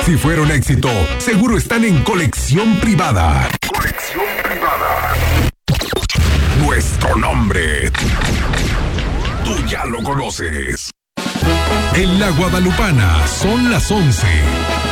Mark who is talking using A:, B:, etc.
A: Si fuera un éxito, seguro están en Colección Privada. Colección Privada. Nuestro nombre. Tú ya lo conoces. En la Guadalupana son las 11.